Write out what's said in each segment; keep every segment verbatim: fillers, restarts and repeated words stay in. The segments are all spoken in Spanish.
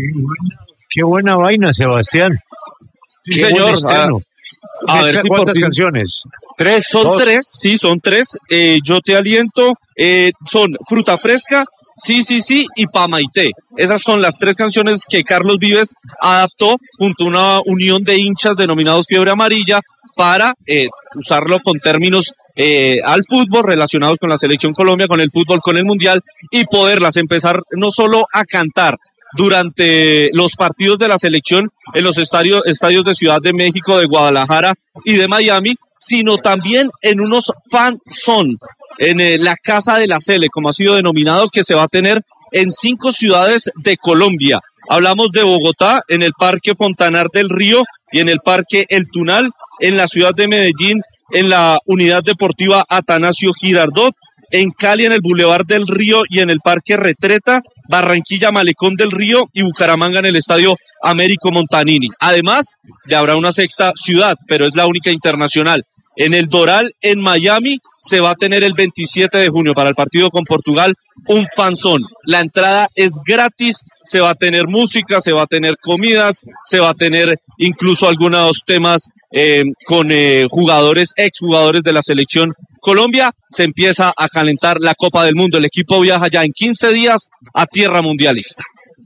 Qué buena vaina, Sebastián. Sí, señor. A, a ver si ¿Cuántas por fin... canciones? ¿Tres? Son dos. tres, sí, son tres. Eh, yo te aliento, eh, son Fruta Fresca, Sí, sí, sí y Pamaité. Esas son las tres canciones que Carlos Vives adaptó junto a una unión de hinchas denominados Fiebre Amarilla para eh, usarlo con términos eh, al fútbol relacionados con la Selección Colombia, con el fútbol, con el Mundial y poderlas empezar no solo a cantar durante los partidos de la selección en los estadios, estadios de Ciudad de México, de Guadalajara y de Miami, sino también en unos fan zone, en eh, la Casa de la Sele, como ha sido denominado, que se va a tener en cinco ciudades de Colombia. Hablamos de Bogotá, en el Parque Fontanar del Río y en el Parque El Tunal, en la ciudad de Medellín, en la Unidad Deportiva Atanasio Girardot, en Cali, en el Boulevard del Río y en el Parque Retreta, Barranquilla, Malecón del Río y Bucaramanga en el Estadio Américo Montanini. Además, ya habrá una sexta ciudad, pero es la única internacional. En el Doral, en Miami, se va a tener el veintisiete de junio para el partido con Portugal, un fanzón. La entrada es gratis, se va a tener música, se va a tener comidas, se va a tener incluso algunos temas eh, con eh, jugadores, exjugadores de la selección Colombia. Se empieza a calentar la Copa del Mundo. El equipo viaja ya en quince días a tierra mundialista.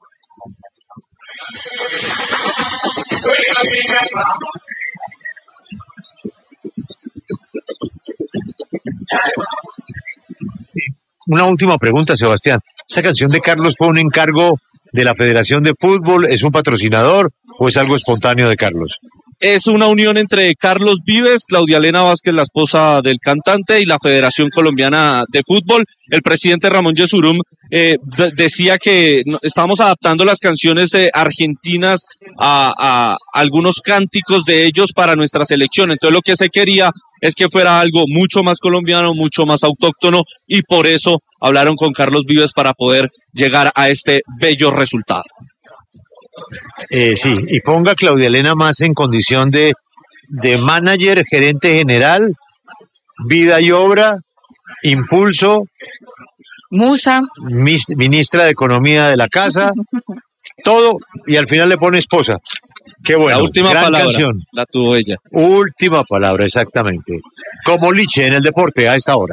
Una última pregunta, Sebastián. ¿Esa canción de Carlos fue un encargo de la Federación de Fútbol? ¿Es un patrocinador o es algo espontáneo de Carlos? Es una unión entre Carlos Vives, Claudia Elena Vázquez, la esposa del cantante, y la Federación Colombiana de Fútbol. El presidente Ramón Yesurum eh, de- decía que no- estábamos adaptando las canciones eh, argentinas a, a algunos cánticos de ellos para nuestra selección. Entonces lo que se quería es que fuera algo mucho más colombiano, mucho más autóctono, y por eso hablaron con Carlos Vives para poder llegar a este bello resultado. Eh, sí, y ponga a Claudia Elena más en condición de, de manager, gerente general, vida y obra, impulso, Musa. mis- ministra de Economía de la casa, todo, y al final le pone esposa. Qué bueno, la última gran palabra canción. la tuvo ella. Última palabra, exactamente. Como Liche en el deporte a esta hora.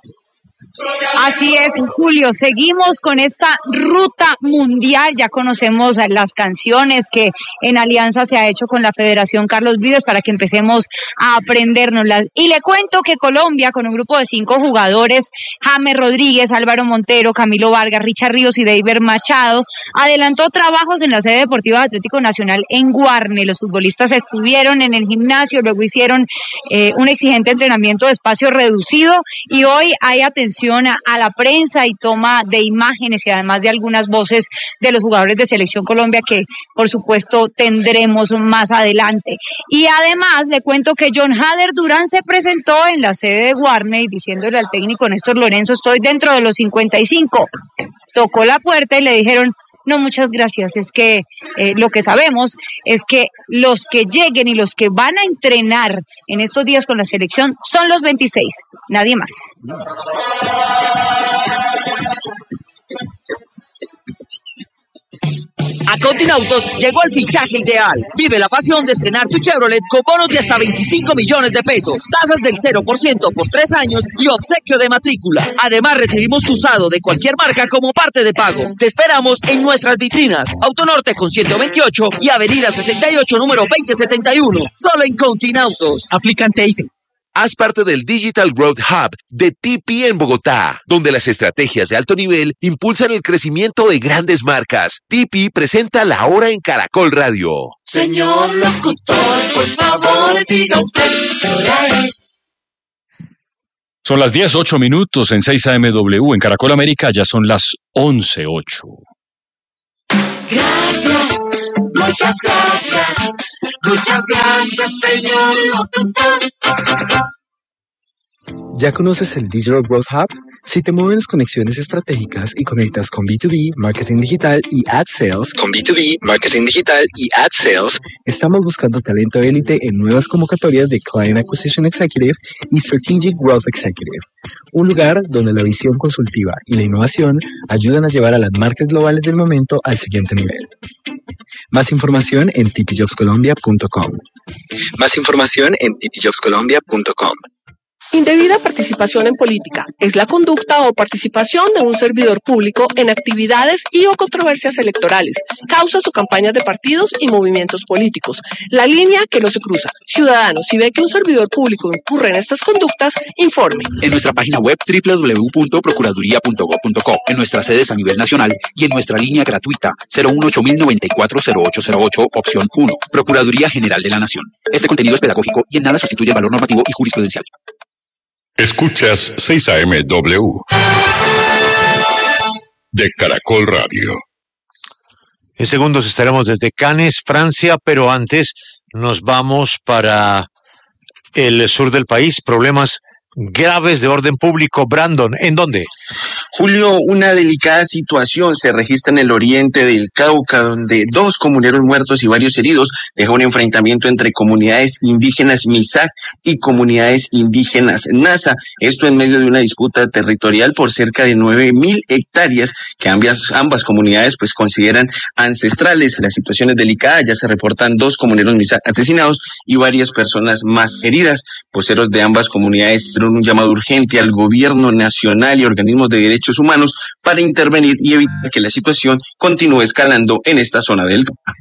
Así es, Julio. Seguimos con esta ruta mundial. Ya conocemos las canciones que en alianza se ha hecho con la Federación Carlos Vives para que empecemos a aprendérnoslas. Y le cuento que Colombia, con un grupo de cinco jugadores, James Rodríguez, Álvaro Montero, Camilo Vargas, Richard Ríos y David Machado, adelantó trabajos en la sede deportiva de Atlético Nacional en Guarne. Los futbolistas estuvieron en el gimnasio, luego hicieron eh, un exigente entrenamiento de espacio reducido y hoy hay atención a, a la prensa y toma de imágenes y además de algunas voces de los jugadores de Selección Colombia que por supuesto tendremos más adelante. Y además le cuento que John Hader Durán se presentó en la sede de Guarne diciéndole al técnico Néstor Lorenzo: estoy dentro de los cincuenta y cinco. Tocó la puerta y le dijeron: no, muchas gracias. Es que eh, lo que sabemos es que los que lleguen y los que van a entrenar en estos días con la selección son los veintiséis, nadie más. A Continautos llegó el fichaje ideal. Vive la pasión de estrenar tu Chevrolet con bonos de hasta veinticinco millones de pesos, tasas del cero por ciento por tres años y obsequio de matrícula. Además, recibimos tu usado de cualquier marca como parte de pago. Te esperamos en nuestras vitrinas. Autonorte con ciento veintiocho y Avenida sesenta y ocho, número veinte setenta y uno. Solo en Continautos. Aplican T I C. Haz parte del Digital Growth Hub de T P en Bogotá, donde las estrategias de alto nivel impulsan el crecimiento de grandes marcas. T P presenta La Hora en Caracol Radio. Señor locutor, por favor, diga usted qué hora es. Son las diez, ocho minutos en seis A M W. En Caracol América ya son las once, ocho. Gracias, muchas gracias, muchas gracias, señor locutor. ¿Ya conoces el Digital Growth Hub? Si te mueven las conexiones estratégicas y conectas con B dos B, marketing digital y ad sales, con B dos B, marketing digital y ad sales, estamos buscando talento élite en nuevas convocatorias de Client Acquisition Executive y Strategic Growth Executive. Un lugar donde la visión consultiva y la innovación ayudan a llevar a las marcas globales del momento al siguiente nivel. Más información en t p jobs colombia punto com. Más información en t p jobs colombia punto com. Indebida participación en política es la conducta o participación de un servidor público en actividades y o controversias electorales, causas o campañas de partidos y movimientos políticos. La línea que no se cruza. Ciudadano, si ve que un servidor público incurre en estas conductas, informe. En nuestra página web doble u doble u doble u punto procuraduría punto gob punto co, en nuestras sedes a nivel nacional y en nuestra línea gratuita cero uno ocho mil noventa y cuatro cero ocho cero ocho, opción uno. Procuraduría General de la Nación. Este contenido es pedagógico y en nada sustituye el valor normativo y jurisprudencial. Escuchas seis A M W de Caracol Radio. En segundos estaremos desde Cannes, Francia, pero antes nos vamos para el sur del país. Problemas graves de orden público. Brandon, ¿en dónde? Julio, una delicada situación se registra en el oriente del Cauca, donde dos comuneros muertos y varios heridos deja un enfrentamiento entre comunidades indígenas Misak y comunidades indígenas Nasa. Esto en medio de una disputa territorial por cerca de nueve mil hectáreas que ambas, ambas comunidades pues consideran ancestrales. La situación es delicada, ya se reportan dos comuneros Misak asesinados y varias personas más heridas. Voceros de ambas comunidades hicieron un llamado urgente al gobierno nacional y organismos de derechos humanos para intervenir y evitar que la situación continúe escalando en esta zona del Cauca.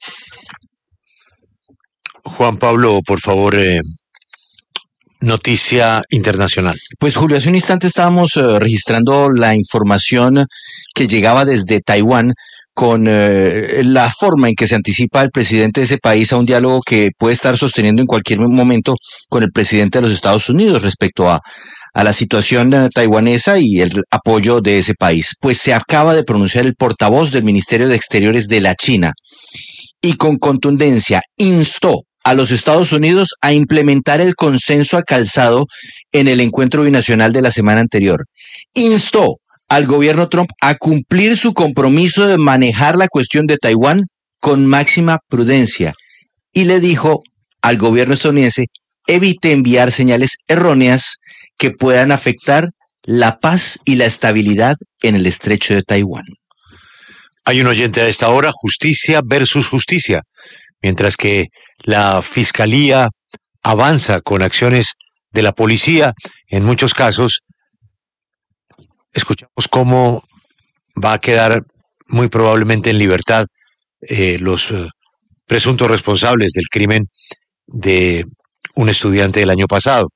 Juan Pablo, por favor, eh, noticia internacional. Pues Julio, hace un instante estábamos uh, registrando la información que llegaba desde Taiwán con eh, la forma en que se anticipa el presidente de ese país a un diálogo que puede estar sosteniendo en cualquier momento con el presidente de los Estados Unidos respecto a, a la situación eh, taiwanesa y el apoyo de ese país. Pues se acaba de pronunciar el portavoz del Ministerio de Exteriores de la China y con contundencia instó a los Estados Unidos a implementar el consenso alcanzado en el encuentro binacional de la semana anterior. Instó al gobierno Trump a cumplir su compromiso de manejar la cuestión de Taiwán con máxima prudencia y le dijo al gobierno estadounidense evite enviar señales erróneas que puedan afectar la paz y la estabilidad en el estrecho de Taiwán. Hay un oyente a esta hora, justicia versus justicia, mientras que la fiscalía avanza con acciones de la policía, en muchos casos escuchamos cómo va a quedar muy probablemente en libertad eh, los eh, presuntos responsables del crimen de un estudiante del año pasado.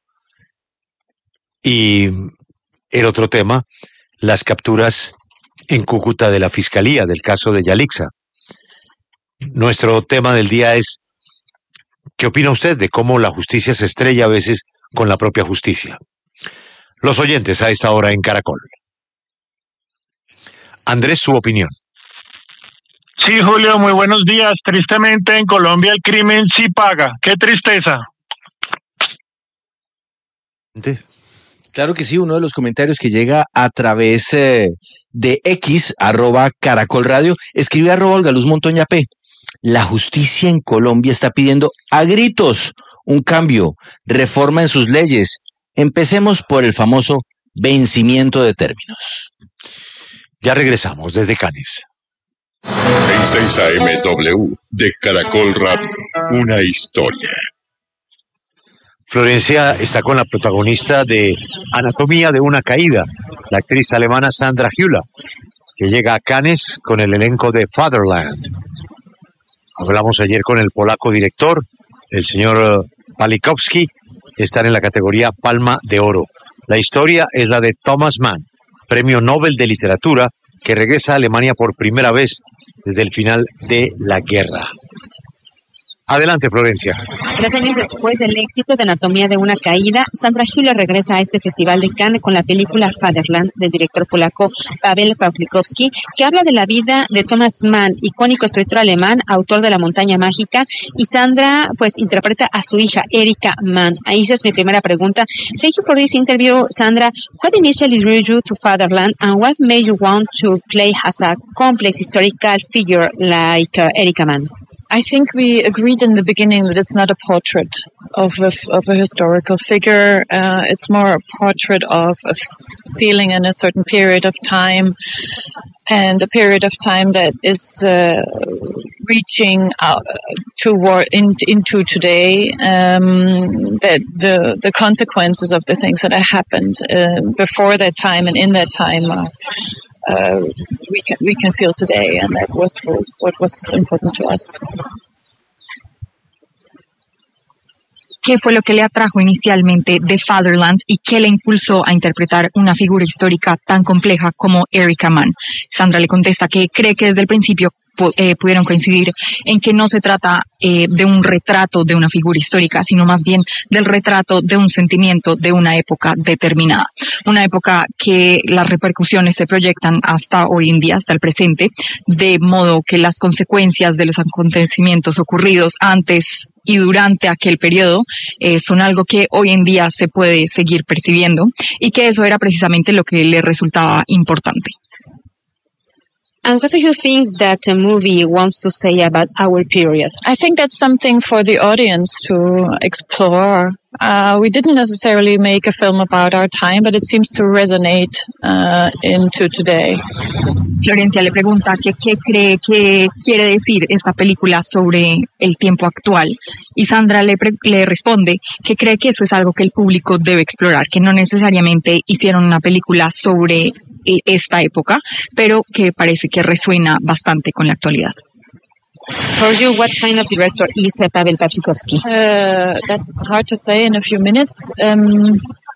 Y el otro tema, las capturas en Cúcuta de la Fiscalía del caso de Yalixa. Nuestro tema del día es, ¿qué opina usted de cómo la justicia se estrella a veces con la propia justicia? Los oyentes a esta hora en Caracol. Andrés, su opinión. Sí, Julio, muy buenos días. Tristemente en Colombia el crimen sí paga. ¡Qué tristeza! Claro que sí, uno de los comentarios que llega a través eh, de X, arroba Caracol Radio, escribe arroba Olgaluz Montoña P. La justicia en Colombia está pidiendo a gritos un cambio, reforma en sus leyes. Empecemos por el famoso vencimiento de términos. Ya regresamos desde Cannes. En seis A M W de Caracol Radio, una historia. Florencia está con la protagonista de Anatomía de una caída, la actriz alemana Sandra Hüller, que llega a Cannes con el elenco de Fatherland. Hablamos ayer con el polaco director, el señor Palikowski, están en la categoría Palma de Oro. La historia es la de Thomas Mann, Premio Nobel de Literatura, que regresa a Alemania por primera vez desde el final de la guerra. Adelante, Florencia. Tres años después del éxito de Anatomía de una caída, Sandra Hüller regresa a este festival de Cannes con la película Fatherland del director polaco Paweł Pawlikowski, que habla de la vida de Thomas Mann, icónico escritor alemán, autor de La montaña mágica, y Sandra pues interpreta a su hija Erika Mann. Ahí esa es mi primera pregunta. Thank you for this interview, Sandra. What initially drew you to Fatherland and what made you want to play as a complex historical figure like uh, Erika Mann? I think we agreed in the beginning that it's not a portrait of a, of a historical figure. Uh, it's more a portrait of a feeling in a certain period of time. and a period of time that is uh, reaching out toward in, into today. Um, that the the consequences of the things that have happened uh, before that time and in that time are, uh, we can we can feel today, and that was what was important to us. ¿Qué fue lo que le atrajo inicialmente de Fatherland y qué le impulsó a interpretar una figura histórica tan compleja como Erika Mann? Sandra le contesta que cree que desde el principio eh, pudieron coincidir en que no se trata eh, de un retrato de una figura histórica, sino más bien del retrato de un sentimiento de una época determinada. Una época que las repercusiones se proyectan hasta hoy en día, hasta el presente, de modo que las consecuencias de los acontecimientos ocurridos antes y durante aquel periodo eh, son algo que hoy en día se puede seguir percibiendo y que eso era precisamente lo que le resultaba importante. And what do you think that a movie wants to say about our period? I think that's something for the audience to explore. Uh, we didn't necessarily make a film about our time, but it seems to resonate uh, into today. Florencia le pregunta que qué cree que quiere decir esta película sobre el tiempo actual y Sandra le, pre- le responde que cree que eso es algo que el público debe explorar, que no necesariamente hicieron una película sobre eh, esta época, pero que parece que resuena bastante con la actualidad. For you, what kind of director is uh, Pavel Pawlikowski? Uh, that's hard to say in a few minutes. Um,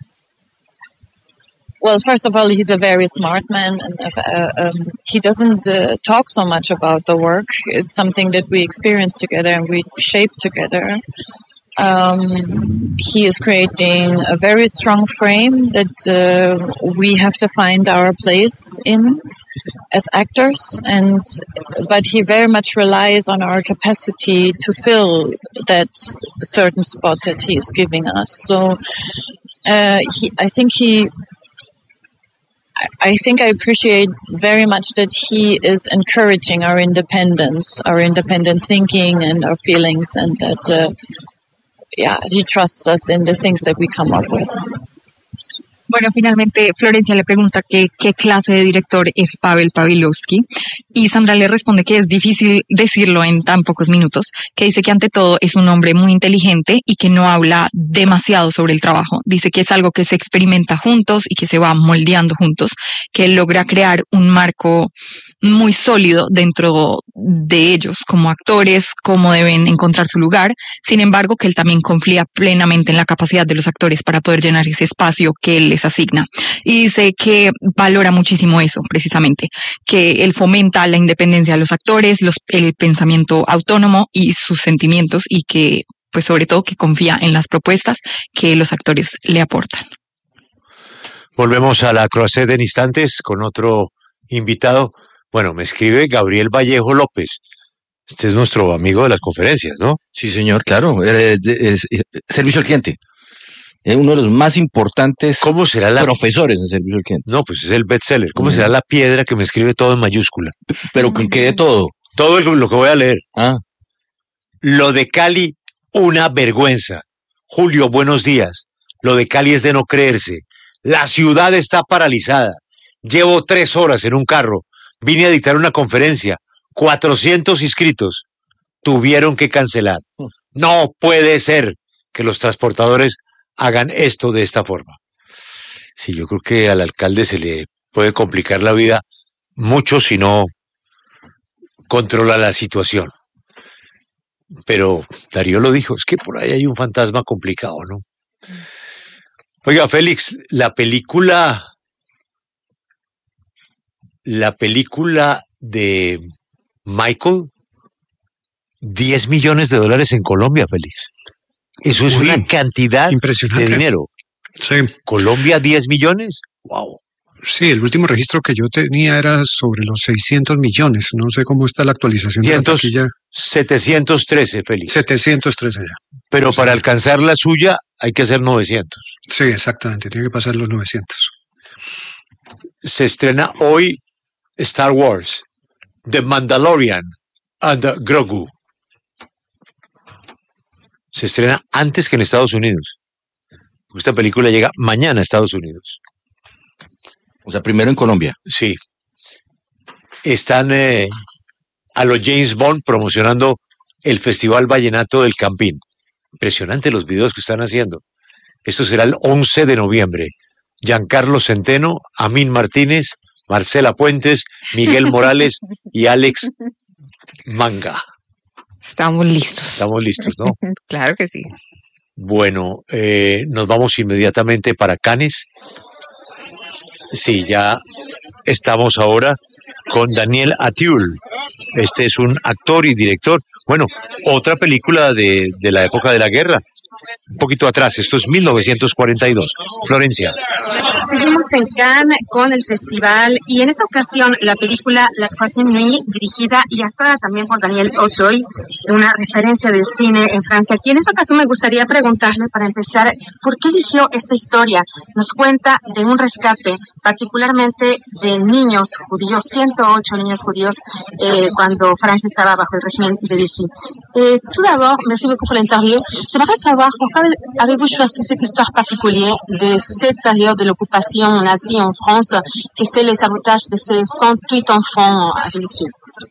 well, first of all, he's a very smart man, and uh, um, he doesn't uh, talk so much about the work. It's something that we experience together and we shape together. Um, he is creating a very strong frame that uh, we have to find our place in as actors, and but he very much relies on our capacity to fill that certain spot that he is giving us. So uh, he, I think he I think I appreciate very much that he is encouraging our independence, our independent thinking and our feelings, and that uh, yeah, he trusts us in the things that we come up with. Bueno, finalmente Florencia le pregunta que qué clase de director es Pavel Pawlikowski y Sandra le responde que es difícil decirlo en tan pocos minutos, que dice que ante todo es un hombre muy inteligente y que no habla demasiado sobre el trabajo. Dice que es algo que se experimenta juntos y que se va moldeando juntos, que él logra crear un marco muy sólido dentro de ellos como actores, cómo deben encontrar su lugar. Sin embargo, que él también confía plenamente en la capacidad de los actores para poder llenar ese espacio que él les asigna. Y dice que valora muchísimo eso, precisamente, que él fomenta la independencia de los actores, los, el pensamiento autónomo y sus sentimientos, y que, pues sobre todo, que confía en las propuestas que los actores le aportan. Volvemos a la Croisette en instantes con otro invitado. Bueno, me escribe Gabriel Vallejo López. Este es nuestro amigo de las conferencias, ¿no? Sí, señor, claro. Es, es, es, servicio al cliente. Es uno de los más importantes ¿Cómo será la... profesores en servicio al cliente. No, pues es el bestseller. ¿Cómo mm. será la piedra que me escribe todo en mayúscula? Pero con qué de todo. Todo lo que voy a leer. Ah. Lo de Cali, una vergüenza. Julio, buenos días. Lo de Cali es de no creerse. La ciudad está paralizada. Llevo tres horas en un carro. Vine a dictar una conferencia. cuatrocientos inscritos. Tuvieron que cancelar. No puede ser que los transportadores hagan esto de esta forma. Sí, yo creo que al alcalde se le puede complicar la vida mucho si no controla la situación. Pero Darío lo dijo, es que por ahí hay un fantasma complicado, ¿no? Oiga, Félix, la película, la película de Michael, diez millones de dólares en Colombia, Félix. Eso es Uy, una cantidad de dinero. Sí. Colombia, diez millones. Wow. Sí, el último registro que yo tenía era sobre los seiscientos millones. No sé cómo está la actualización de la taquilla. setecientos trece, Félix. setecientos trece ya. Pero sí, para alcanzar la suya hay que hacer novecientos. Sí, exactamente. Tiene que pasar los novecientos. Se estrena hoy Star Wars, The Mandalorian and Grogu. Se estrena antes que en Estados Unidos. Esta película llega mañana a Estados Unidos. O sea, primero en Colombia. Sí. están eh, a los James Bond promocionando el Festival Vallenato del Campín. Impresionante los videos que están haciendo. Esto será el once de noviembre. Giancarlo Centeno, Amín Martínez, Marcela Puentes, Miguel Morales y Alex Manga. Estamos listos. Estamos listos, ¿no? Claro que sí. Bueno, eh, nos vamos inmediatamente para Cannes. Sí, ya estamos ahora con Daniel Auteuil. Este es un actor y director. Bueno, otra película de, de la época de la guerra. Un poquito atrás, esto es mil novecientos cuarenta y dos. Florencia. Seguimos en Cannes con el festival y en esta ocasión la película La Troisième Nuit, dirigida y actuada también por Daniel Auteuil, una referencia del cine en Francia. Y en esta ocasión me gustaría preguntarle, para empezar, ¿por qué eligió esta historia? Nos cuenta de un rescate, particularmente de niños judíos, ciento ocho niños judíos, eh, cuando Francia estaba bajo el régimen de Vichy. Et tout d'abord, merci beaucoup pour l'interview. J'aimerais savoir pourquoi avez-vous choisi cette histoire particulière de cette période de l'occupation nazie en France, que c'est le sabotage de ces cent huit enfants à Vichy.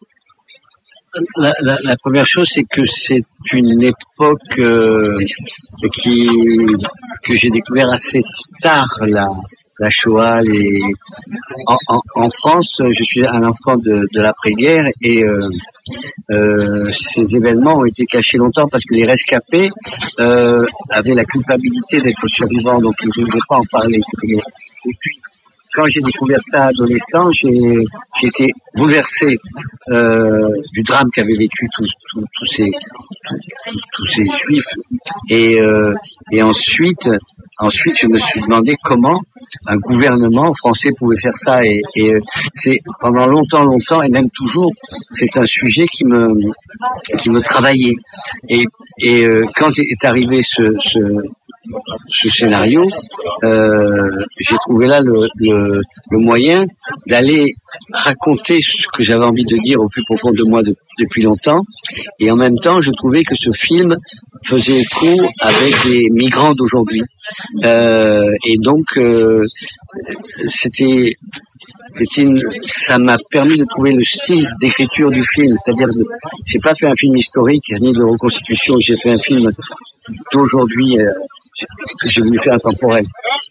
La, la, la première chose, c'est que c'est une époque euh, qui que j'ai découvert assez tard, la, la Shoah. Les... En, en, en France, je suis un enfant de, de l'après-guerre et euh, euh, ces événements ont été cachés longtemps parce que les rescapés euh, avaient la culpabilité d'être survivants, donc ils ne voulaient pas en parler. Et puis, quand j'ai découvert ça adolescent, j'ai, j'ai été bouleversé euh, du drame qu'avaient vécu tous, tous, tous ces tous, tous ces juifs. Et, euh, et ensuite, ensuite, je me suis demandé comment un gouvernement français pouvait faire ça. Et, et c'est pendant longtemps, longtemps, et même toujours, c'est un sujet qui me qui me travaillait. Et, et euh, quand est arrivé ce, ce ce scénario, euh, j'ai trouvé là le, le, le moyen d'aller raconter ce que j'avais envie de dire au plus profond de moi de, depuis longtemps, et en même temps je trouvais que ce film faisait écho avec les migrants d'aujourd'hui, euh, et donc euh, c'était, c'était une, ça m'a permis de trouver le style d'écriture du film, c'est-à-dire que j'ai pas fait un film historique ni de reconstitution, j'ai fait un film d'aujourd'hui, euh, que j'ai voulu faire temporel.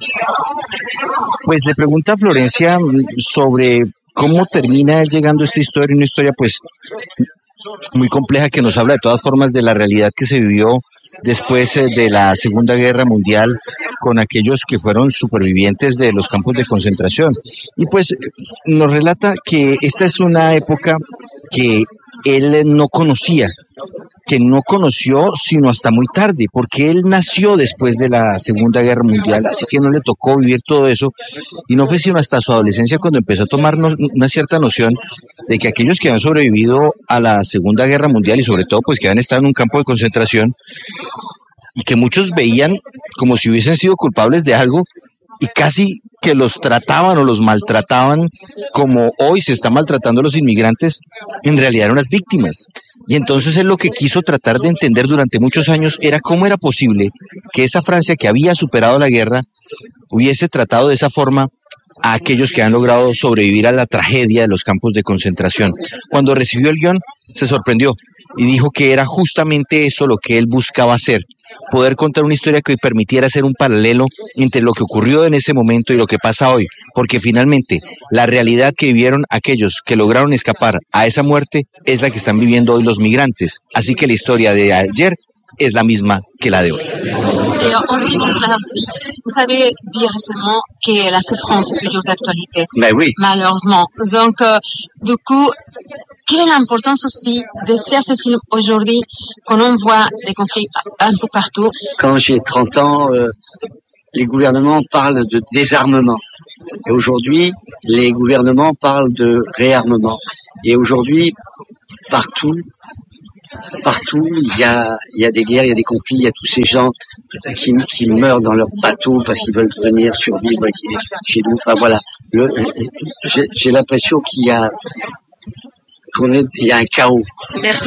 Pues le pregunta a Florencia sobre cómo termina él llegando a esta historia, una historia pues muy compleja que nos habla de todas formas de la realidad que se vivió después de la Segunda Guerra Mundial con aquellos que fueron supervivientes de los campos de concentración. Y pues nos relata que esta es una época que él no conocía, que no conoció sino hasta muy tarde, porque él nació después de la Segunda Guerra Mundial, así que no le tocó vivir todo eso, y no fue sino hasta su adolescencia cuando empezó a tomarnos una cierta noción de que aquellos que habían sobrevivido a la Segunda Guerra Mundial, y sobre todo pues que habían estado en un campo de concentración, y que muchos veían como si hubiesen sido culpables de algo, y casi que los trataban o los maltrataban como hoy se está maltratando a los inmigrantes, en realidad eran unas víctimas. Y entonces él lo que quiso tratar de entender durante muchos años era cómo era posible que esa Francia que había superado la guerra hubiese tratado de esa forma a aquellos que han logrado sobrevivir a la tragedia de los campos de concentración. Cuando recibió el guión, se sorprendió y dijo que era justamente eso lo que él buscaba hacer, poder contar una historia que permitiera hacer un paralelo entre lo que ocurrió en ese momento y lo que pasa hoy, porque finalmente la realidad que vivieron aquellos que lograron escapar a esa muerte es la que están viviendo hoy los migrantes, así que la historia de ayer es la misma que la de hoy. Et ensuite, aussi, vous avez dit récemment que la souffrance est toujours d'actualité. Ben oui. Malheureusement. Donc, euh, du coup, quelle est l'importance aussi de faire ce film aujourd'hui quand on voit des conflits un peu partout? Quand j'ai trente ans, euh, les gouvernements parlent de désarmement. Et aujourd'hui, les gouvernements parlent de réarmement. Et aujourd'hui, partout, partout, il y a, il y a des guerres, il y a des conflits, il y a tous ces gens qui, qui meurent dans leur bateau parce qu'ils veulent venir survivre chez nous. Enfin voilà, le, j'ai, j'ai l'impression qu'il y a, qu'on est, il y a un chaos. Merci.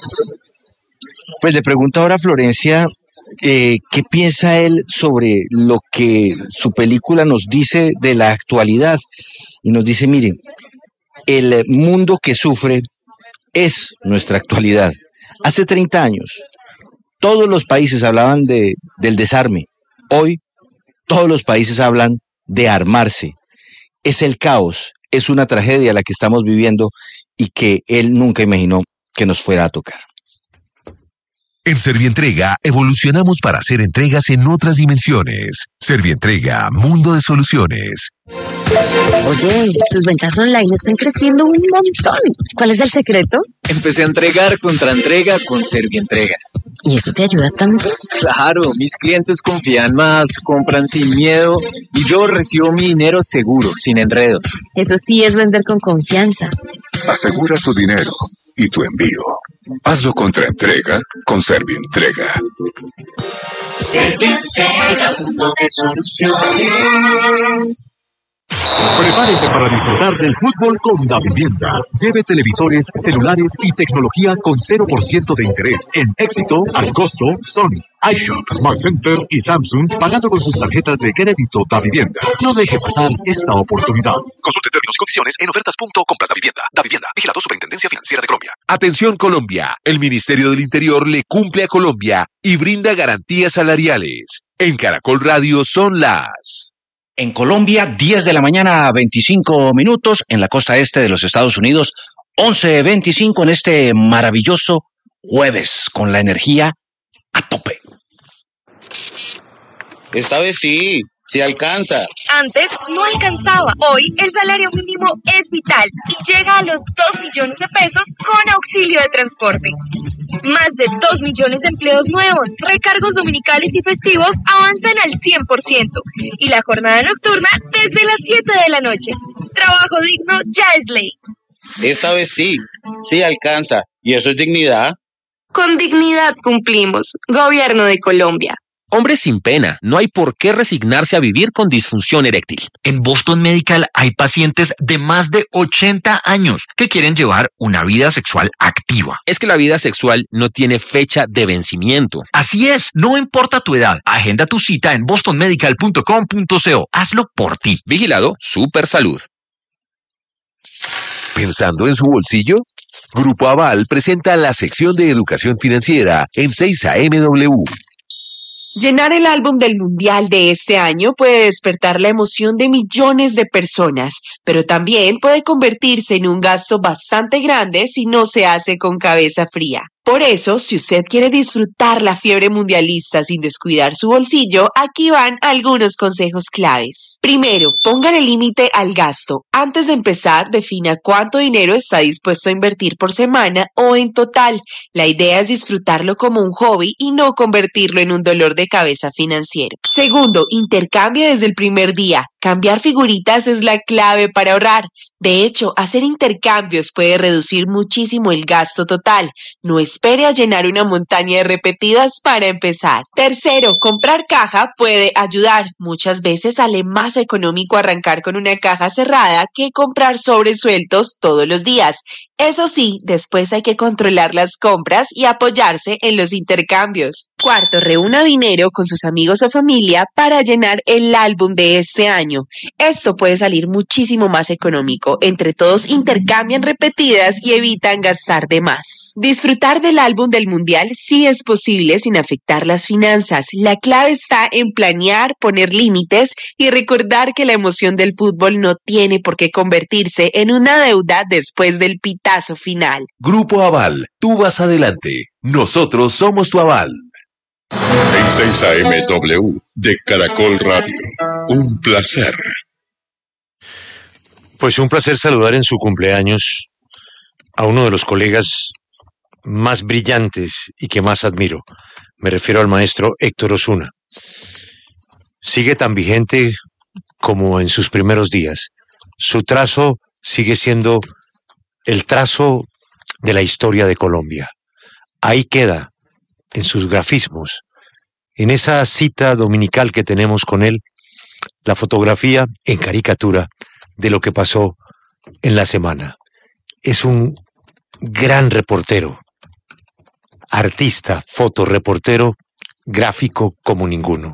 Pues le pregunto ahora a Florencia eh, qué piensa él sobre lo que su película nos dice de la actualidad. Y nos dice, mire, el mundo que sufre es nuestra actualidad. Hace treinta años, todos los países hablaban de, del desarme. Hoy, todos los países hablan de armarse. Es el caos, es una tragedia la que estamos viviendo y que él nunca imaginó que nos fuera a tocar. En Servientrega evolucionamos para hacer entregas en otras dimensiones. Servientrega, mundo de soluciones. Oye, tus ventas online están creciendo un montón. ¿Cuál es el secreto? Empecé a entregar contra entrega con Servientrega. ¿Y eso te ayuda tanto? Claro, mis clientes confían más, compran sin miedo y yo recibo mi dinero seguro, sin enredos. Eso sí es vender con confianza. Asegura tu dinero y tu envío. Hazlo contra entrega con Servientrega. Servientrega, mundo de soluciones. Prepárese para disfrutar del fútbol con Davivienda. Lleve televisores, celulares y tecnología con cero por ciento de interés. En Éxito, al costo, Sony, iShop, Mark Center y Samsung, pagando con sus tarjetas de crédito Davivienda. No deje pasar esta oportunidad. Consulte términos y condiciones en ofertas punto compras Davivienda. Davivienda, vigilado Superintendencia Financiera de Colombia. Atención Colombia, el Ministerio del Interior le cumple a Colombia y brinda garantías salariales. En Caracol Radio son las... En Colombia, diez de la mañana, veinticinco minutos. En la costa este de los Estados Unidos, once veinticinco en este maravilloso jueves, con la energía a tope. Esta vez sí, sí alcanza. Antes no alcanzaba. Hoy el salario mínimo es vital y llega a los dos millones de pesos con auxilio de transporte. Más de dos millones de empleos nuevos, recargos dominicales y festivos avanzan al cien por ciento y la jornada nocturna desde las siete de la noche. Trabajo digno ya es ley. Esta vez sí, sí alcanza. ¿Y eso es dignidad? Con dignidad cumplimos. Gobierno de Colombia. Hombre sin pena, no hay por qué resignarse a vivir con disfunción eréctil. En Boston Medical hay pacientes de más de ochenta años que quieren llevar una vida sexual activa. Es que la vida sexual no tiene fecha de vencimiento. Así es, no importa tu edad. Agenda tu cita en boston medical punto com punto co. Hazlo por ti. Vigilado Super Salud. ¿Pensando en su bolsillo? Grupo Aval presenta la sección de educación financiera en seis A M W. Llenar el álbum del Mundial de este año puede despertar la emoción de millones de personas, pero también puede convertirse en un gasto bastante grande si no se hace con cabeza fría. Por eso, si usted quiere disfrutar la fiebre mundialista sin descuidar su bolsillo, aquí van algunos consejos claves. Primero, póngale límite al gasto. Antes de empezar, defina cuánto dinero está dispuesto a invertir por semana o en total. La idea es disfrutarlo como un hobby y no convertirlo en un dolor de cabeza financiero. Segundo, intercambie desde el primer día. Cambiar figuritas es la clave para ahorrar. De hecho, hacer intercambios puede reducir muchísimo el gasto total. No espere a llenar una montaña de repetidas para empezar. Tercero, comprar caja puede ayudar. Muchas veces sale más económico arrancar con una caja cerrada que comprar sobres sueltos todos los días. Eso sí, después hay que controlar las compras y apoyarse en los intercambios. Cuarto, reúna dinero con sus amigos o familia para llenar el álbum de este año. Esto puede salir muchísimo más económico. Entre todos intercambian repetidas y evitan gastar de más. Disfrutar del álbum del Mundial sí es posible sin afectar las finanzas. La clave está en planear, poner límites y recordar que la emoción del fútbol no tiene por qué convertirse en una deuda después del pitazo final. Grupo Aval, tú vas adelante. Nosotros somos tu aval. En seis A M W de Caracol Radio. Un placer. Pues un placer saludar en su cumpleaños a uno de los colegas más brillantes y que más admiro. Me refiero al maestro Héctor Osuna. Sigue tan vigente como en sus primeros días. Su trazo sigue siendo el trazo de la historia de Colombia. Ahí queda, en sus grafismos, en esa cita dominical que tenemos con él, la fotografía en caricatura de lo que pasó en la semana. Es un gran reportero, artista, fotoreportero, gráfico como ninguno.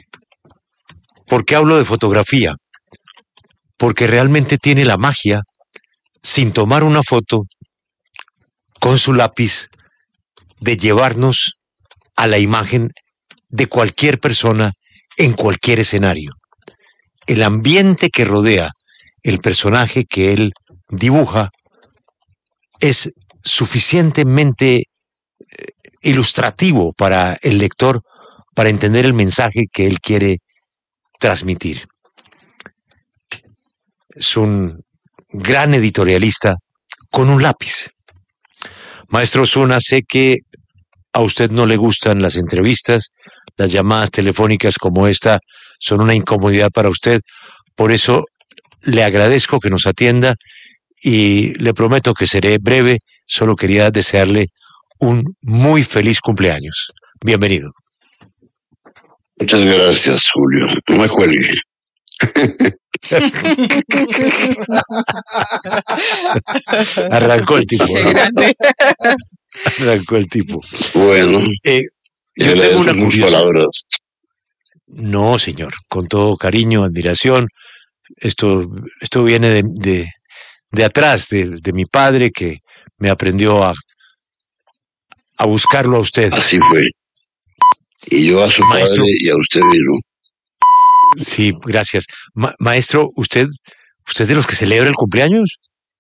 ¿Por qué hablo de fotografía? Porque realmente tiene la magia sin tomar una foto con su lápiz, de llevarnos a la imagen de cualquier persona en cualquier escenario. El ambiente que rodea el personaje que él dibuja es suficientemente ilustrativo para el lector para entender el mensaje que él quiere transmitir. Es un gran editorialista con un lápiz. Maestro Osuna, sé que a usted no le gustan las entrevistas, las llamadas telefónicas como esta son una incomodidad para usted, por eso le agradezco que nos atienda y le prometo que seré breve, solo quería desearle un muy feliz cumpleaños. Bienvenido. Muchas gracias, Julio. No me cuelgue. Arrancó el tipo. ¿no? Arrancó el tipo. Bueno, eh, yo yo tengo una muchas curiosidad. palabras. No, señor, con todo cariño, admiración. Esto, esto viene de, de, de atrás, de, de mi padre, que me aprendió a, a buscarlo a usted. Así fue. Y yo a su Maestro, padre y a usted mismo. Sí, gracias. Ma- maestro, ¿usted, ¿usted de los que celebra el cumpleaños?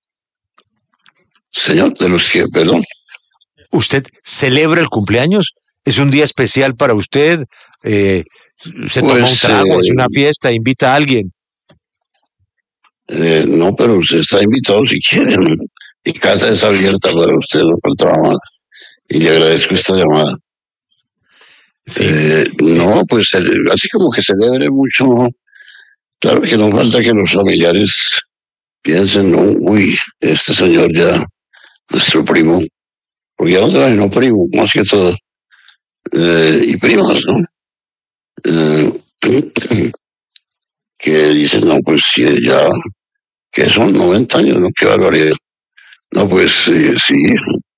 Señor, de los que, perdón. ¿Usted celebra el cumpleaños? ¿Es un día especial para usted? Eh, ¿Se toma un Pues, trago, eh, hace una fiesta, invita a alguien? Eh, no, pero usted está invitado si quiere. ¿no? Mi casa es abierta para usted, lo faltaba más. Y le agradezco esta llamada. Eh, no, pues eh, así como que celebre mucho, ¿no? Claro que no falta que los familiares piensen, no, uy, este señor ya, nuestro primo, porque ya no trae, no primo, más que todo, eh, y primas, ¿no? Eh, que dicen, no, pues sí, ya, que son noventa años, ¿no? Qué barbaridad. No, pues eh, sí,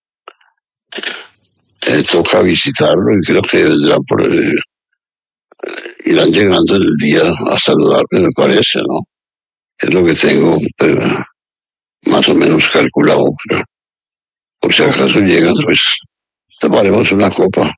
eh, toca visitarlo y creo que vendrán por, eh, irán llegando el día a saludarme, me parece, ¿no? Es lo que tengo eh, más o menos calculado. Pero por si acaso llegan, pues tomaremos una copa.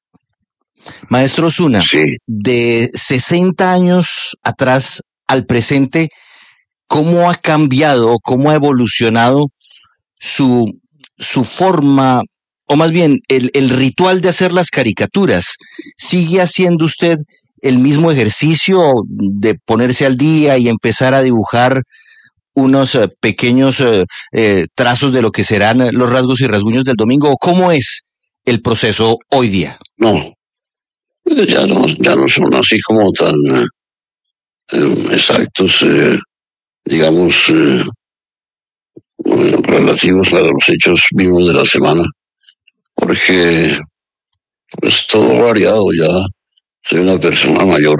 Maestro Osuna, Sí. de sesenta años atrás al presente, ¿cómo ha cambiado o cómo ha evolucionado su, su forma, o más bien el, el ritual de hacer las caricaturas? ¿Sigue haciendo usted el mismo ejercicio de ponerse al día y empezar a dibujar unos eh, pequeños eh, eh, trazos de lo que serán los rasgos y rasguños del domingo? ¿O cómo es el proceso hoy día? No, ya no, ya no son así como tan eh, eh, exactos, eh, digamos, eh, bueno, relativos a los hechos mismos de la semana, porque pues todo ha variado ya. Soy una persona mayor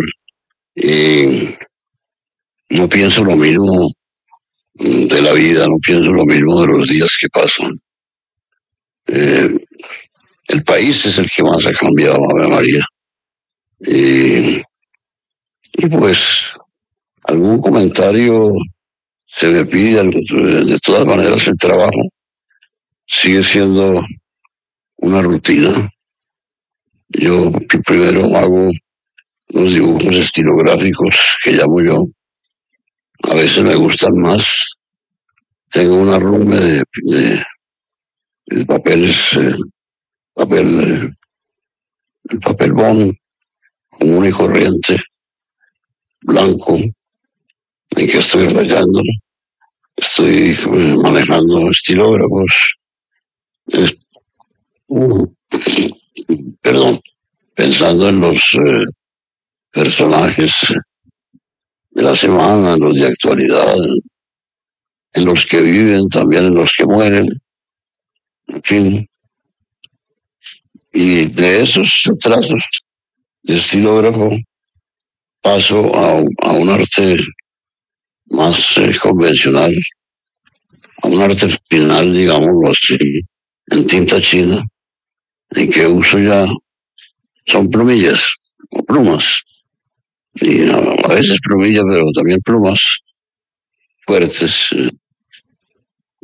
y no pienso lo mismo de la vida, no pienso lo mismo de los días que pasan. Eh, el país es el que más ha cambiado, Ave María. Y, y pues algún comentario se me pide, algún- de todas maneras el trabajo sigue siendo una rutina. Yo primero hago los dibujos estilográficos que llamo yo. A veces me gustan más. Tengo una arrume de, de, de papeles, eh, papel, eh, papel bond común y corriente, blanco, en que estoy rayando. Estoy eh, manejando estilógrafos. Eh, uh, perdón, pensando en los eh, personajes de la semana, en los de actualidad, en los que viven, también en los que mueren, en fin. Y de esos trazos de estilógrafo paso a, un- a un arte más eh, convencional, a un arte final, digámoslo así, en tinta china, en que uso ya, son plumillas o plumas, y a, a veces plumillas, pero también plumas fuertes, eh,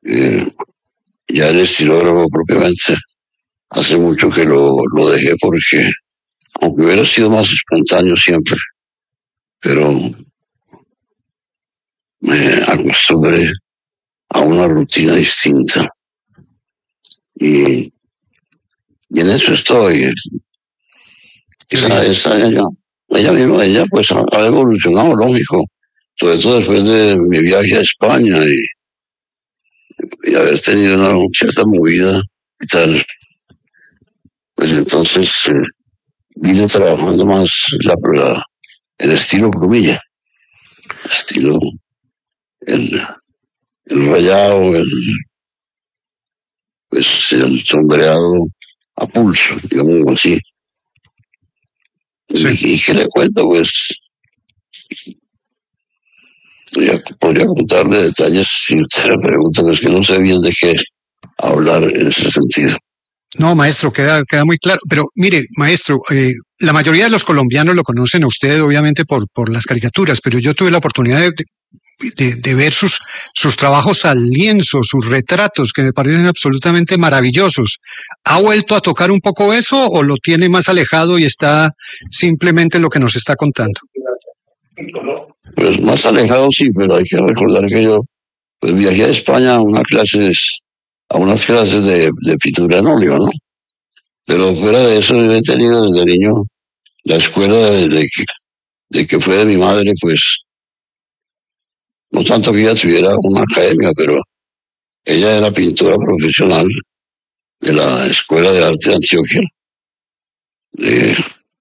Eh, ya el estilógrafo propiamente hace mucho que lo, lo dejé porque, aunque hubiera sido más espontáneo siempre, pero me acostumbré a una rutina distinta. Y, y en eso estoy. Esa, esa, ella, ella misma, ella pues ha, ha evolucionado, lógico, sobre todo después de mi viaje a España y, y haber tenido una cierta movida y tal. Pues entonces eh, vine trabajando más la, la, el estilo plumilla, estilo, el, el rayado, el, pues el sombreado a pulso, digamos así. Sí. Y, y que le cuento, pues, podría, podría contarle detalles si usted le pregunta, pues que no sé bien de qué hablar en ese sentido. No, maestro, queda, queda muy claro. Pero mire, maestro, eh, la mayoría de los colombianos lo conocen a usted, obviamente, por, por las caricaturas, pero yo tuve la oportunidad de, de, de ver sus, sus trabajos al lienzo, sus retratos, que me parecen absolutamente maravillosos. ¿Ha vuelto a tocar un poco eso o lo tiene más alejado y está simplemente en lo que nos está contando? Pues más alejado sí, pero hay que recordar que yo pues viajé a España a unas clases, a unas clases de, de pintura en óleo, ¿no? Pero fuera de eso yo he tenido desde niño la escuela de que, de que fue de mi madre, pues no tanto que ella tuviera una academia, pero ella era pintora profesional de la Escuela de Arte de Antioquia, de,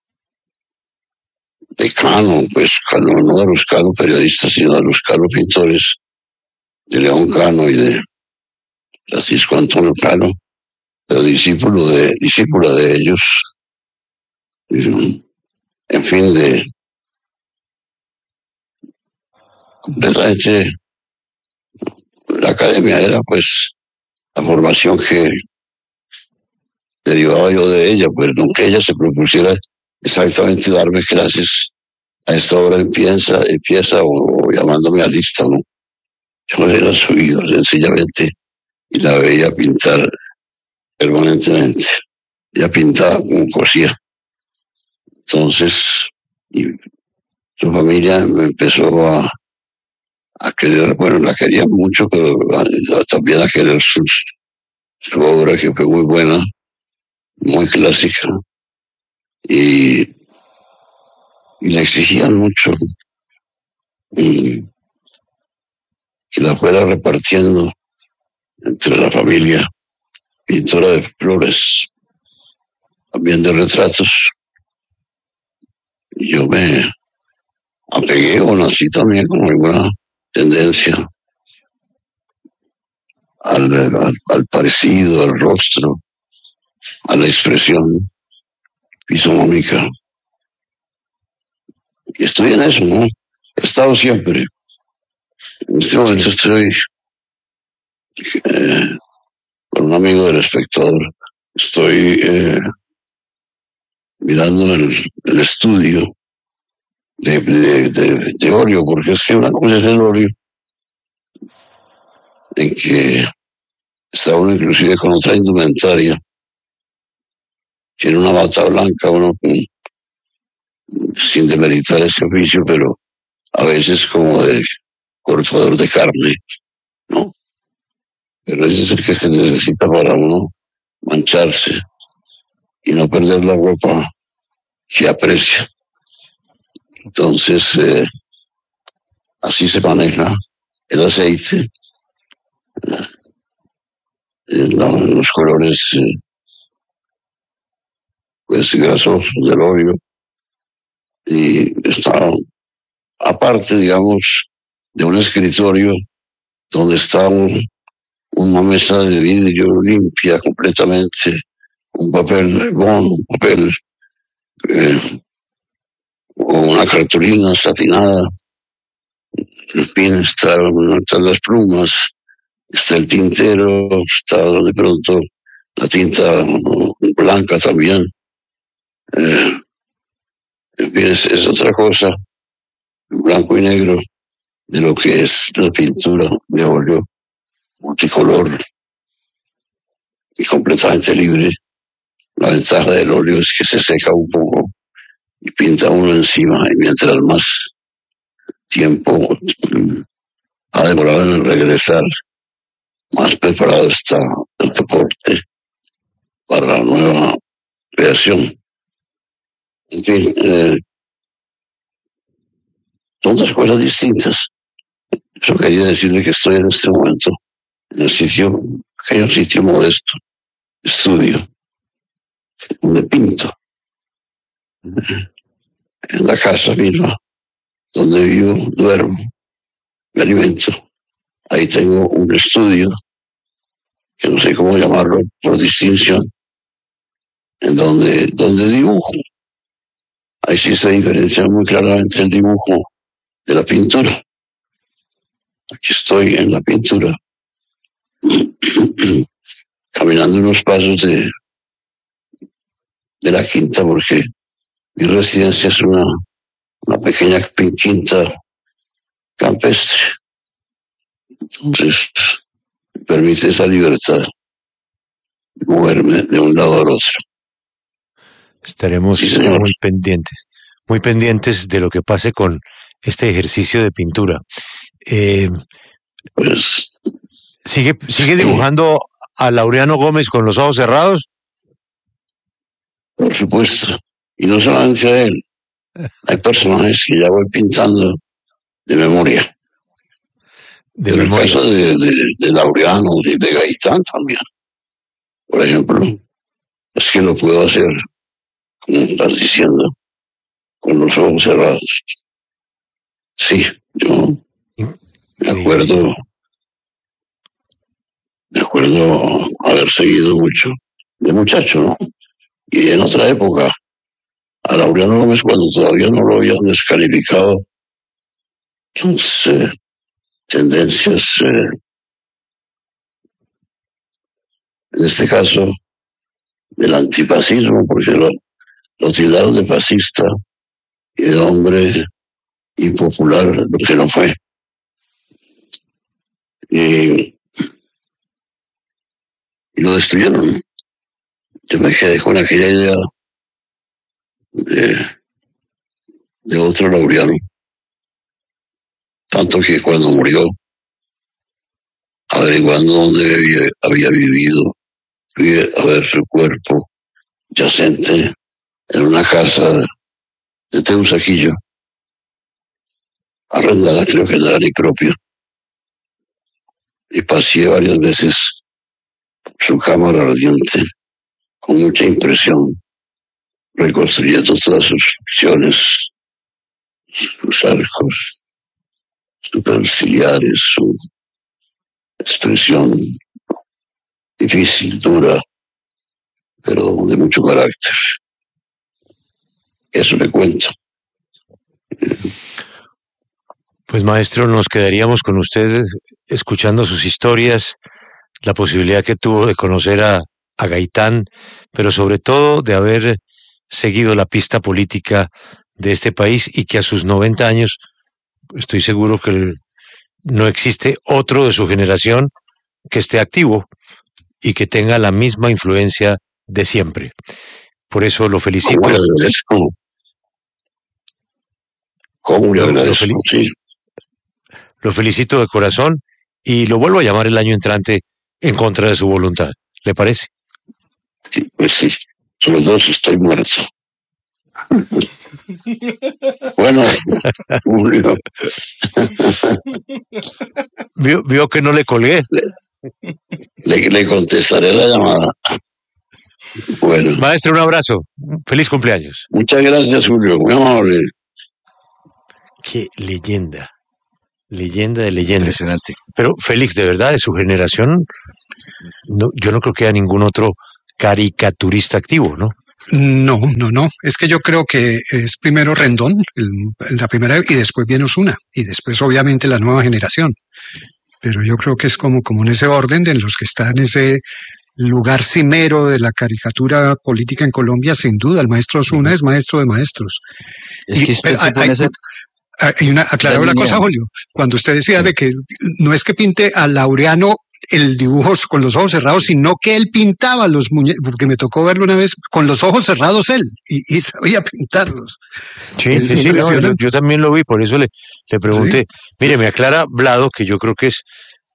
de Cano, pues Cano, no de los Cano periodistas, sino de los Cano pintores, de León Cano y de Francisco Antonio Cano, pero discípulo de, discípula de ellos, y, en fin, de completamente la academia era pues la formación que derivaba yo de ella, pues no que ella se propusiera exactamente darme clases a esta hora empieza, empieza o, o llamándome a lista, ¿no? Yo era su hijo sencillamente y la veía pintar permanentemente. Ella pintaba como cosía. Entonces, y su familia me empezó a, a querer, bueno, la quería mucho, pero a, a, también a querer sus, su obra, que fue muy buena, muy clásica. Y, y le exigían mucho y que la fuera repartiendo entre la familia, pintora de flores, también de retratos. Y yo me apegué o nací también con alguna tendencia al, al, al parecido, al rostro, a la expresión fisonómica. Y estoy en eso, ¿no? He estado siempre. En este momento estoy eh, con un amigo del espectador. Estoy eh, mirando el, el estudio de, de, de, de óleo, porque es que una cosa es el óleo, en que está uno inclusive con otra indumentaria. Tiene una bata blanca, uno con, sin demeritar ese oficio, pero a veces como de cortador de carne, ¿no? Pero ese es el que se necesita para uno mancharse y no perder la ropa que aprecia. Entonces, eh, así se maneja el aceite, eh, los colores eh, pues grasosos del óleo, y está aparte, digamos, de un escritorio donde está un, una mesa de vidrio limpia completamente, un papel bon, un papel eh, o una cartulina satinada, en fin, están, están las plumas, está el tintero, está de pronto la tinta blanca también. Eh, en fin, es, es otra cosa, blanco y negro, de lo que es la pintura de óleo. multicolor y completamente libre. La ventaja del óleo es que se seca un poco y pinta uno encima, y mientras más tiempo ha demorado en regresar, más preparado está el deporte para la nueva creación. En fin, eh, son dos cosas distintas. Eso quería decirle que estoy en este momento en el sitio, pequeño sitio modesto, estudio, donde pinto, en la casa misma, donde vivo, duermo, me alimento. Ahí tengo un estudio, que no sé cómo llamarlo por distinción, en donde, donde dibujo. Ahí sí se diferencia muy claramente el dibujo de la pintura. Aquí estoy en la pintura, caminando unos pasos de, de la quinta, porque mi residencia es una, una pequeña quinta campestre. Entonces, me permite esa libertad de moverme de un lado al otro. Estaremos Sí, muy pendientes, muy pendientes de lo que pase con este ejercicio de pintura. Eh, pues, ¿sigue, ¿Sigue dibujando a Laureano Gómez con los ojos cerrados? Por supuesto. Y no solamente a él. Hay personajes que ya voy pintando de memoria. De en memoria. el caso de, de, de Laureano y de Gaitán también. Por ejemplo, es que lo puedo hacer, como estás diciendo, con los ojos cerrados. Sí, yo me acuerdo, me acuerdo haber seguido mucho de muchacho, ¿no? Y en otra época, a Laureano Gómez, cuando todavía no lo habían descalificado sus eh, tendencias, eh, en este caso, del antifascismo, porque lo, lo tildaron de fascista y de hombre impopular, lo que no fue. Y, y lo destruyeron. Yo me quedé con aquella idea de, de otro Laureano. Tanto que cuando murió, averiguando dónde había, había vivido, fui a ver su cuerpo yacente en una casa de Teusaquillo, arrendada, creo que no era ni propia. Y pasé varias veces su cámara ardiente, con mucha impresión, reconstruyendo todas sus facciones, sus arcos superciliares, su expresión difícil, dura, pero de mucho carácter. Eso le cuento. Pues maestro, nos quedaríamos con usted escuchando sus historias, la posibilidad que tuvo de conocer a, a Gaitán, pero sobre todo de haber seguido la pista política de este país y que a sus noventa años estoy seguro que el, no existe otro de su generación que esté activo y que tenga la misma influencia de siempre. Por eso lo felicito. ¿Cómo le agradezco? ¿Cómo le agradezco? Lo, fel- sí. lo felicito de corazón y lo vuelvo a llamar el año entrante en contra de su voluntad. ¿Le parece? Sí, pues sí. Sobre todo si estoy muerto. Bueno, Julio. ¿Vio, vio que no le colgué? Le, le contestaré la llamada. Bueno. Maestro, un abrazo. Feliz cumpleaños. Muchas gracias, Julio. Muy amable. Qué leyenda. Leyenda de leyenda. Impresionante. Pero Félix, de verdad, de su generación, no, yo no creo que haya ningún otro caricaturista activo, ¿no? No, no, no. Es que yo creo que es primero Rendón, el, la primera, y después viene Osuna, y después obviamente la nueva generación. Pero yo creo que es como, como en ese orden de los que están en ese lugar cimero de la caricatura política en Colombia, sin duda. El maestro Osuna es maestro de maestros. Es que Y, usted pero se hay, pone hay- ese- hay una, aclaraba la una línea. cosa, Julio, cuando usted decía de que no es que pinte a Laureano el dibujo con los ojos cerrados, sino que él pintaba los muñecos, porque me tocó verlo una vez con los ojos cerrados él, y, y sabía pintarlos. Sí, Es sí, sí, no, yo, yo también lo vi, por eso le, le pregunté. Sí. Mire, me aclara Vlado, que yo creo que es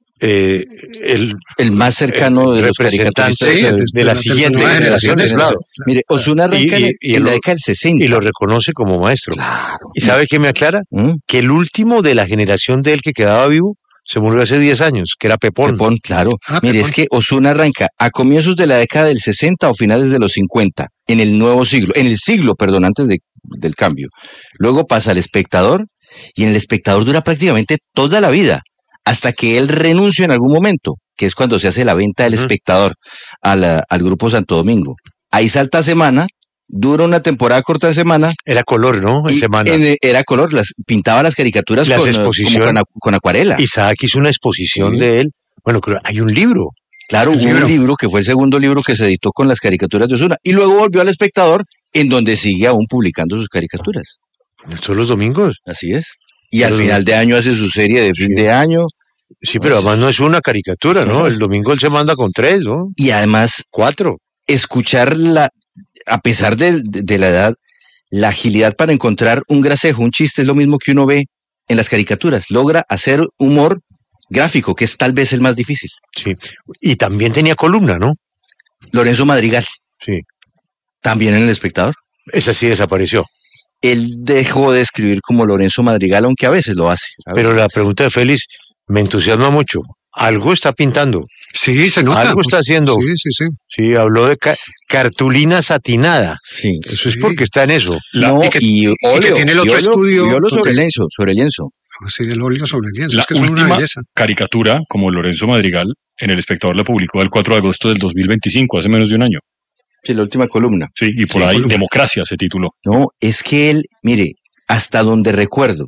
eh, el, el más cercano el de los representante caricaturistas de, de, de, de la, la siguiente generación, es Vlado. Mire, Osuna arranca y, y, en, y en lo, la década del sesenta. Y lo reconoce como maestro. Claro. ¿Y sabe qué me aclara? ¿Mm? Que el último de la generación de él que quedaba vivo se murió hace diez años, que era Pepón. Pepón, claro. Ah, Mire, Pepón. es que Osuna arranca a comienzos de la década del sesenta o finales de los cincuenta, en el nuevo siglo, en el siglo, perdón, antes de, del cambio. Luego pasa al Espectador, y en el Espectador dura prácticamente toda la vida, hasta que él renuncia en algún momento, que es cuando se hace la venta del uh-huh. Espectador a la, al Grupo Santo Domingo. Ahí salta a Semana, dura una temporada corta de Semana. Era color, ¿no? En Semana. En, era color, las, pintaba las caricaturas las con, exposición, con, con acuarela. Isaac hizo una exposición sí. de él. Bueno, creo, hay un libro. Claro, hubo un libro que fue el segundo libro que se editó con las caricaturas de Osuna. Y luego volvió al Espectador, en donde sigue aún publicando sus caricaturas. ¿Todos los domingos? Así es. Y pero, al final de año hace su serie de fin sí. de año. Sí, pero además no es una caricatura, ¿no? El domingo él se manda con tres, ¿no? Y además... Cuatro. Escuchar la... A pesar de, de, de la edad, la agilidad para encontrar un gracejo, un chiste, es lo mismo que uno ve en las caricaturas. Logra hacer humor gráfico, que es tal vez el más difícil. Sí. Y también tenía columna, ¿no? Lorenzo Madrigal. Sí. También en El Espectador. Esa sí desapareció. Él dejó de escribir como Lorenzo Madrigal, aunque a veces lo hace. Pero veces. La pregunta de Félix me entusiasma mucho. Algo está pintando. Sí, se nota. Algo está haciendo. Sí, sí, sí. Sí, habló de ca cartulina satinada. Sí. Eso es porque está en eso. La, no, y, que, y, óleo, y que tiene el otro y óleo, estudio. Y óleo sobre el lienzo, sobre el lienzo. Sí, el óleo sobre el lienzo. La es que última es una belleza. Caricatura, como Lorenzo Madrigal, en El Espectador la publicó el cuatro de agosto del dos mil veinticinco, hace menos de un año. Sí, la última columna. Sí, y por sí, ahí columna. Democracia se tituló. No, es que él, mire, hasta donde recuerdo,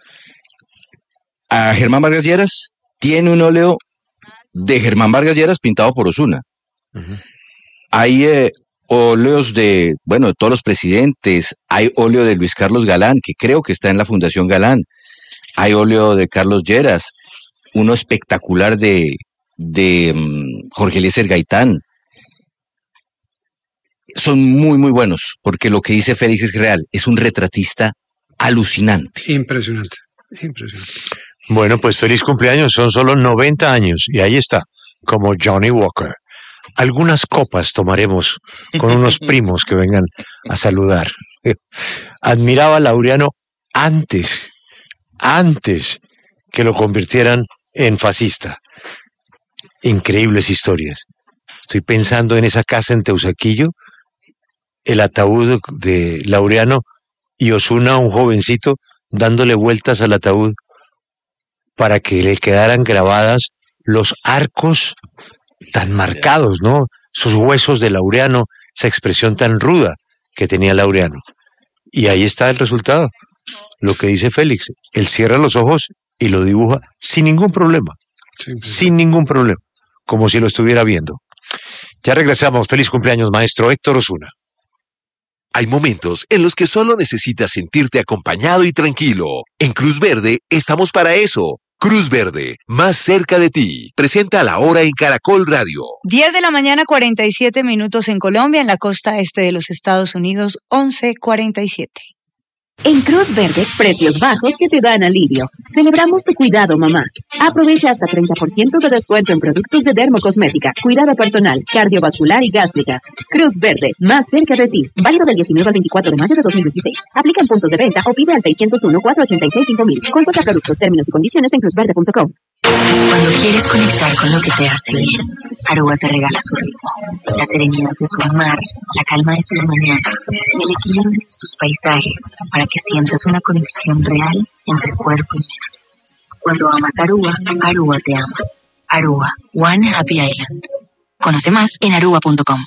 a Germán Vargas Lleras tiene un óleo de Germán Vargas Lleras pintado por Osuna. Uh-huh. Hay eh, óleos de, bueno, de todos los presidentes, hay óleo de Luis Carlos Galán, que creo que está en la Fundación Galán, hay óleo de Carlos Lleras, uno espectacular de, de um, Jorge Eliezer Gaitán. Son muy, muy buenos, porque lo que dice Félix es real, es un retratista alucinante. Impresionante, impresionante. Bueno, pues feliz cumpleaños, son solo noventa años, y ahí está, como Johnny Walker. Algunas copas tomaremos con unos primos que vengan a saludar. Admiraba a Laureano antes, antes que lo convirtieran en fascista. Increíbles historias. Estoy pensando en esa casa en Teusaquillo, el ataúd de Laureano y Osuna, un jovencito, dándole vueltas al ataúd para que le quedaran grabadas los arcos tan marcados, ¿no? Esos huesos de Laureano, esa expresión tan ruda que tenía Laureano. Y ahí está el resultado. Lo que dice Félix, él cierra los ojos y lo dibuja sin ningún problema. Sí, sí. Sin ningún problema. Como si lo estuviera viendo. Ya regresamos. Feliz cumpleaños, maestro Héctor Osuna. Hay momentos en los que solo necesitas sentirte acompañado y tranquilo. En Cruz Verde estamos para eso. Cruz Verde, más cerca de ti. Presenta la hora en Caracol Radio. diez de la mañana, cuarenta y siete minutos en Colombia, en la costa este de los Estados Unidos, once cuarenta y siete. En Cruz Verde, precios bajos que te dan alivio. Celebramos tu cuidado, mamá. Aprovecha hasta treinta por ciento de descuento en productos de dermocosmética, cuidado personal, cardiovascular y gástricas. Cruz Verde, más cerca de ti. Válido del diecinueve al veinticuatro de mayo de dos mil dieciséis. Aplica en puntos de venta o pide al seiscientos uno, cuatrocientos ochenta y seis, cinco mil. Consulta productos, términos y condiciones en cruz verde punto com. Cuando quieres conectar con lo que te hace bien, Aruba te regala su ritmo, la serenidad de su mar, la calma de sus mañanas y el equilibrio de sus paisajes para que sientas una conexión real entre cuerpo y mente. Cuando amas Aruba, Aruba te ama. Aruba, One Happy Island. Conoce más en aruba punto com.